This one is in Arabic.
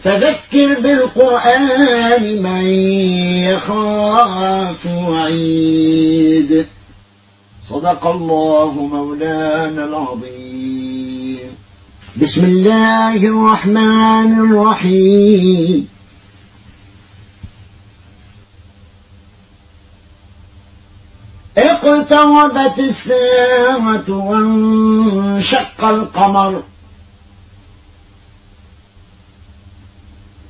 فذكر بالقرآن من يخاف وعيد. صدق الله مولانا العظيم. بسم الله الرحمن الرحيم. اقتربت الساعة وانشق القمر